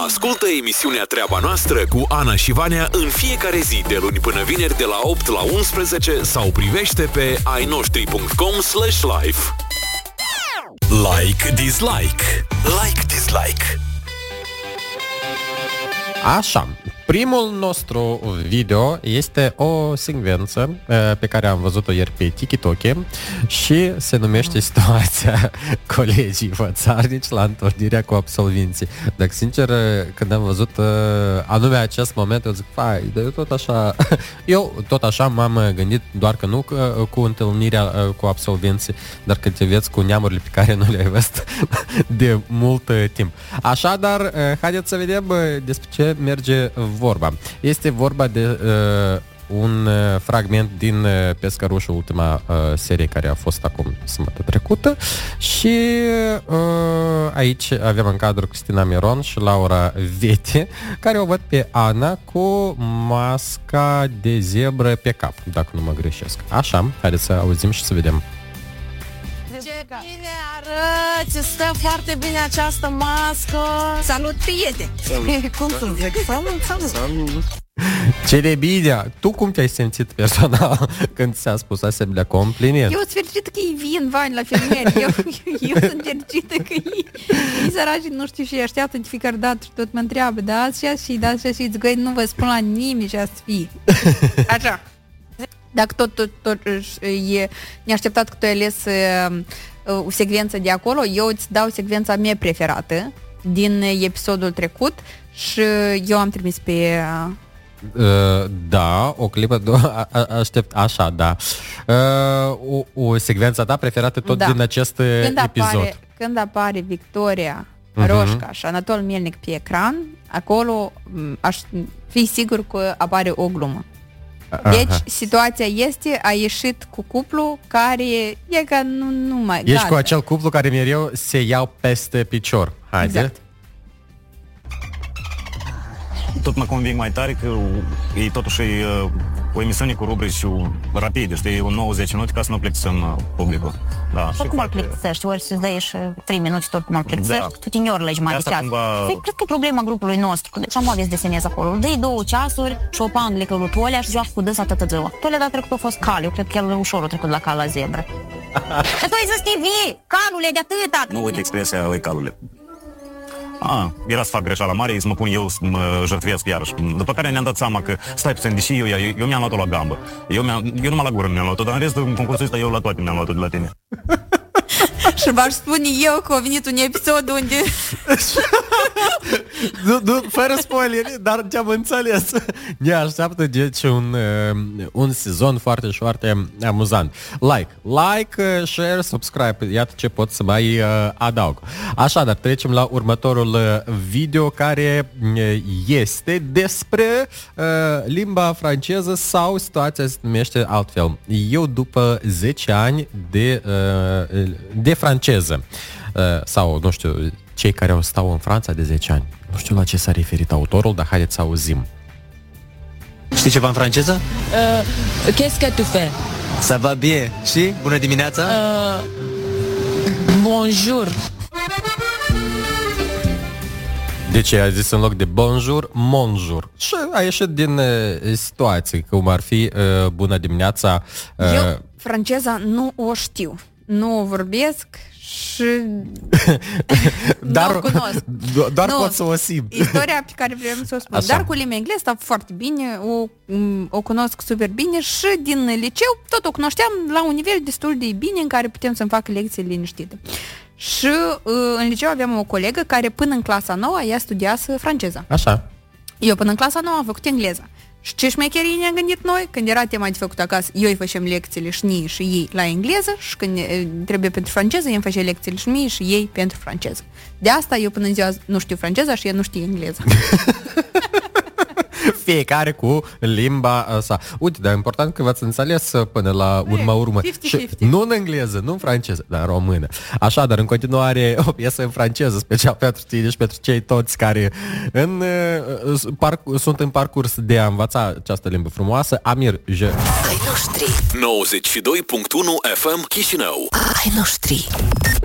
Ascultă emisiunea Treaba Noastră cu Ana și Vania în fiecare zi de luni până vineri de la 8 la 11 sau privește pe ainoștri.com/live. Like, dislike. Like, dislike. Așa, primul nostru video este o secvență pe care am văzut-o ieri pe TikTok și se numește situația colegii fățarnici la întâlnirea cu absolvenții. Dacă sincer, când am văzut anume acest moment, eu zic, eu tot așa m-am gândit, doar că nu cu întâlnirea cu absolvenții, dar că te vezi cu neamurile pe care nu le-ai văzut de mult timp. Așadar, haideți să vedem despre ce merge vorba. Este vorba de un fragment din Pescărușul, ultima serie care a fost acum sâmbătă trecută și aici avem în cadru Cristina Miron și Laura Vete, care o văd pe Ana cu masca de zebră pe cap, dacă nu mă greșesc. Așa, haideți să auzim și să vedem. Ce bine arăți, stă foarte bine această mască. Salut, prieteni! Cum sunt? Salut! Ce de bine! Tu cum te-ai simțit personal când ți-a spus asemenea compliment? Eu sunt fericită că ei vin, Vani, la fermieri. Eu sunt fericită că ei săraci, nu știu, și așteaptă de fiecare dată și tot mă întreabă, da, așa și, zic, găi, nu vă spun la nimeni și să fie. Așa. Dacă tot e neașteptat că tu ai ales o secvență de acolo, eu îți dau secvența mea preferată din episodul trecut și eu am trimis pe... Da, o clipă, aștept, așa, da. O secvența ta preferată tot din acest episod. Când apare Victoria Roșca și Anatol Melnic pe ecran, acolo aș fi sigur că apare o glumă. Deci, situația este, a ieșit cu cuplu care e ca nu mai... Ești gata. Cu acel cuplu care mereu se iau peste picior. Haide. Exact. Tot mă conving mai tare că e totuși o emisiune cu rubrici rapide, știi, 90 minute ca să nu plictisăm publicul. Da. Oricum îl plictisești, ori să-ți dai și 3 minute, tot cum îl plictisești, tu tineori la jumătate de ceas. Cred că e problema grupului nostru, deci am aveți desenez acolo, îl dai 2 ceasuri și o pandele că lui Tolea și joacă cu dânsa atâta ziua. Tolea data trecut a fost cal, eu cred că el ușor a trecut la cal la zebră. Că tu ai zis TV, calule de atâta! Nu uit expresia lui calule. Era să fac greșeala mare, să mă pun eu să mă jertfesc iarăși. După care ne-am dat seama că, stai puțin, deși eu mi-am luat-o la gambă. Eu numai la gură mi-am luat-o, dar în rest, în concursul ăsta, eu la toate mi-am luat-o de la tine. Și v-aș spune eu că a venit un episod unde... nu, fără spoiler, dar te-am înțeles. Ne așteaptă, deci, un sezon foarte, foarte amuzant. Like, share, subscribe. Iată ce pot să mai adaug. Așadar, trecem la următorul video, care este despre limba franceză sau situația se numește altfel. Eu, după 10 ani de franceză, sau, nu știu, cei care au stau în Franța de 10 ani. Nu știu la ce s-a referit autorul, dar haideți să auzim. Știi ceva în franceză? Qu'est-ce que tu fais? Ça va bien. Și? Bună dimineața? Bonjour. Deci a zis în loc de bonjour, monjour. Și a ieșit din situație, cum ar fi bună dimineața. Eu franceza nu o știu. Nu o vorbesc și dar, nu o cunosc. Doar pot să o simt. Istoria pe care vreau să o spun. Așa. Dar cu limba engleză stau foarte bine, o cunosc super bine și din liceu tot o cunoșteam la un nivel destul de bine în care putem să-mi fac lecții liniștite. Și în liceu aveam o colegă care până în clasa 9 ea studiase franceza. Așa. Eu până în clasa 9 am făcut engleză. Și ce șmecherii ne-am gândit noi? Când era tema de făcut acasă, eu îi făceam lecțiile și mie și ei la engleză și când trebuie pentru franceză, eu îmi făceam lecțiile și mie și ei pentru franceză. De asta eu până în ziua nu știu franceza și ea nu știe engleză. Fiecare cu limba sa. Uite, dar e important că v-ați înțeles până la urmă. 50-50. Și nu în engleză, nu în franceză, dar în română. Așadar, în continuare, o piesă în franceză, special pentru tine și pentru cei toți care sunt în parcurs de a învăța această limbă frumoasă. Amir, Ai noștri. 92.1 FM Chișinău. Ai noștri.